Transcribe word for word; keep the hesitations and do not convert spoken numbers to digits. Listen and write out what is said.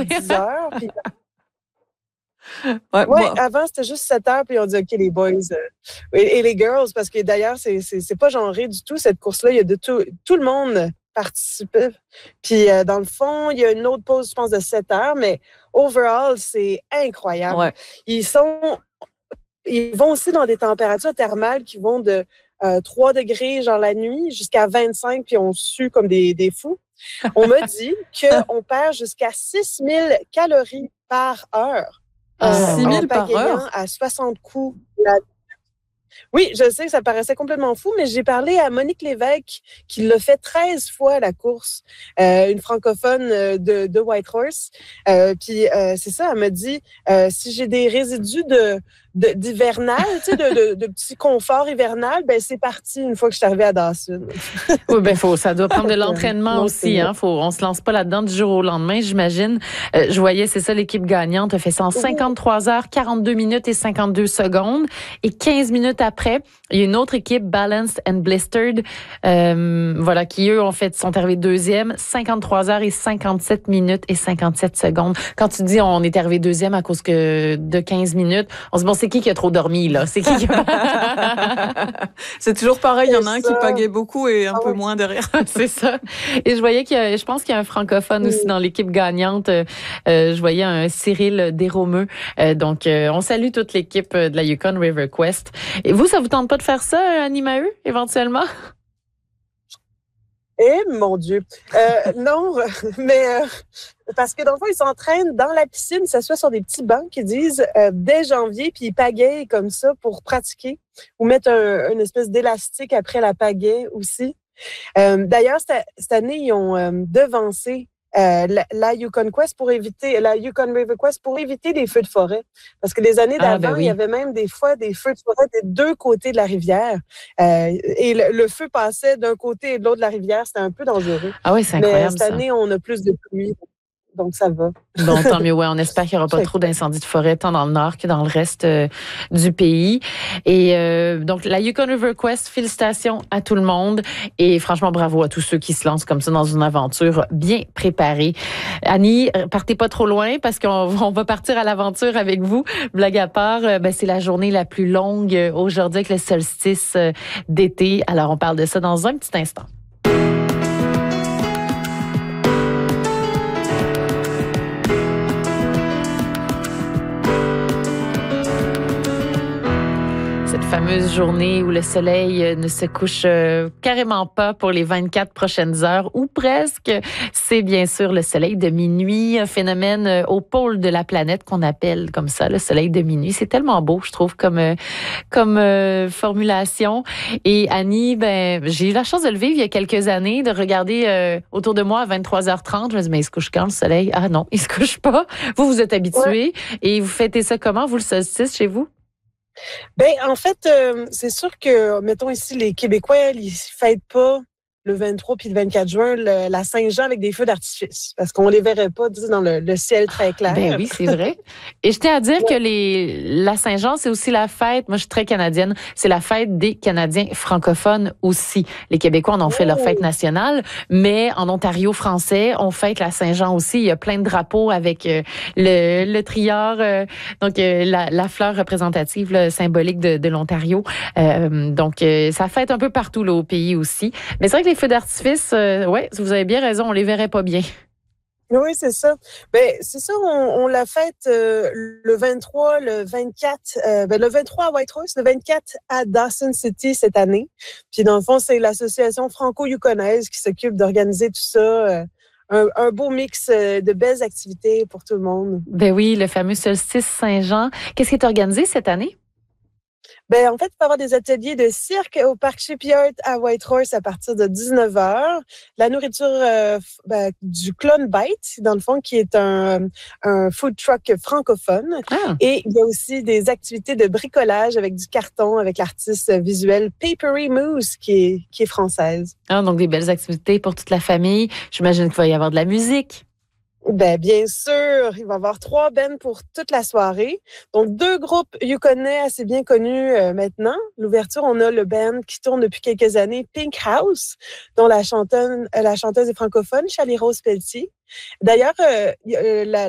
dire. dix heures. Puis... ouais, ouais, moi... avant, c'était juste sept heures, puis on dit, OK, les boys euh, et, et les girls, parce que d'ailleurs, c'est, c'est, c'est pas genré du tout, cette course-là. Il y a de tout, tout le monde participe. Puis, euh, dans le fond, il y a une autre pause, je pense, de sept heures, mais overall, c'est incroyable. Ouais. Ils sont, ils vont aussi dans des températures thermales qui vont de euh, trois degrés, genre la nuit, jusqu'à vingt-cinq, puis on sue comme des, des fous. On m'a dit qu'on perd jusqu'à six mille calories par heure. Euh, six mille par heure? À soixante coups. La... Oui, je sais que ça paraissait complètement fou, mais j'ai parlé à Monique Lévesque qui l'a fait treize fois la course, euh, une francophone de, de Whitehorse. Euh, puis euh, c'est ça, elle m'a dit, euh, si j'ai des résidus de, de, d'hivernal, tu sais, de, de, de petit confort hivernal, ben c'est parti une fois que je suis arrivée à Dawson. Oui, ben faut, ça doit prendre de l'entraînement non, aussi. Hein, faut, on se lance pas là-dedans du jour au lendemain, j'imagine. Euh, je voyais, c'est ça, l'équipe gagnante a fait ça en cinquante-trois heures, quarante-deux minutes et cinquante-deux secondes. Et quinze minutes après, il y a une autre équipe, Balanced and Blistered, euh, voilà, qui eux ont fait, sont arrivés deuxième, cinquante-trois heures et cinquante-sept minutes et cinquante-sept secondes. Quand tu dis on est arrivé deuxième à cause que de quinze minutes, on se dit bon, c'est qui qui a trop dormi, là? C'est qui qui a... C'est toujours pareil, il y en a un qui pagaie beaucoup et un ah, peu oui. moins derrière. C'est ça. Et je voyais qu'il y a, je pense qu'il y a un francophone oui. aussi dans l'équipe gagnante. Euh, je voyais un Cyril Desromeux. Euh, donc, euh, on salue toute l'équipe de la Yukon River Quest. Et vous, ça vous tente pas de faire ça, Annie Maheu, éventuellement? Eh, mon Dieu. Euh, non, mais euh, parce que dans le fond, ils s'entraînent dans la piscine, ils s'assoient sur des petits bancs qui disent euh, dès janvier, puis ils pagayent comme ça pour pratiquer ou mettre un, une espèce d'élastique après la pagaie aussi. Euh, d'ailleurs, cette, cette année, ils ont euh, devancé euh, la, la Yukon Quest pour éviter, la Yukon River Quest pour éviter des feux de forêt. Parce que les années d'avant, ah, ben oui. il y avait même des fois des feux de forêt des deux côtés de la rivière. Euh, et le, le feu passait d'un côté et de l'autre de la rivière. C'était un peu dangereux. Ah oui, c'est incroyable. Mais cette ça. année, on a plus de pluie. Donc, ça va. Bon, tant mieux. Ouais, on espère qu'il n'y aura pas trop d'incendies de forêt, tant dans le nord que dans le reste euh, du pays. Et euh, donc, la Yukon River Quest, félicitations à tout le monde. Et franchement, bravo à tous ceux qui se lancent comme ça dans une aventure bien préparée. Annie, partez pas trop loin parce qu'on on va partir à l'aventure avec vous. Blague à part, euh, ben, c'est la journée la plus longue aujourd'hui avec le solstice euh, d'été. Alors, on parle de ça dans un petit instant. Fameuse journée où le soleil ne se couche euh, carrément pas pour les vingt-quatre prochaines heures, ou presque. C'est bien sûr le soleil de minuit, un phénomène euh, au pôle de la planète qu'on appelle comme ça, le soleil de minuit. C'est tellement beau, je trouve, comme euh, comme euh, formulation. Et Annie, ben, j'ai eu la chance de le vivre il y a quelques années, de regarder euh, autour de moi à vingt-trois heures trente. Je me dis, mais il se couche quand le soleil? Ah non, il se couche pas. Vous, vous êtes habitués ouais. Et vous fêtez ça comment, vous, le solstice, chez vous? Ben en fait, euh, c'est sûr que, mettons ici, les Québécois, ils fêtent pas le vingt-trois puis le vingt-quatre juin le, la Saint-Jean avec des feux d'artifice parce qu'on les verrait pas dans le, le ciel très clair. Ben oui, c'est vrai. Et je tiens à dire ouais. que les la Saint-Jean, c'est aussi la fête, moi je suis très canadienne, c'est la fête des Canadiens francophones aussi. Les Québécois en ont fait oh. leur fête nationale, mais en Ontario français, on fête la Saint-Jean aussi. Il y a plein de drapeaux avec euh, le, le triard, euh, donc euh, la, la fleur représentative là, symbolique de, de l'Ontario. Euh, donc euh, ça fête un peu partout là, au pays aussi. Mais c'est vrai que les feux d'artifice, euh, ouais, vous avez bien raison, on les verrait pas bien. Oui, c'est ça. Ben, c'est ça, on, on l'a fête euh, le vingt-trois, le vingt-quatre, euh, ben, le vingt-trois à Whitehorse, le vingt-quatre à Dawson City cette année. Puis dans le fond, c'est l'association franco-yukonaise qui s'occupe d'organiser tout ça. Euh, un, un beau mix de belles activités pour tout le monde. Ben oui, le fameux solstice Saint-Jean. Qu'est-ce qui est organisé cette année? Ben, en fait, il va y avoir des ateliers de cirque au parc Shipyard à Whitehorse à partir de dix-neuf heures. La nourriture euh, ben, du Clone Bite, dans le fond, qui est un, un food truck francophone. Ah. Et il y a aussi des activités de bricolage avec du carton, avec l'artiste visuel Papery Moose, qui est, qui est française. Ah, donc des belles activités pour toute la famille. J'imagine qu'il va y avoir de la musique. Ben, bien sûr, il va y avoir trois bands pour toute la soirée. Donc, deux groupes yukonais assez bien connus euh, maintenant. L'ouverture, on a le band qui tourne depuis quelques années, Pink House, dont la chanteuse, la chanteuse est francophone, Charlie Rose Pelletier. D'ailleurs, euh, la,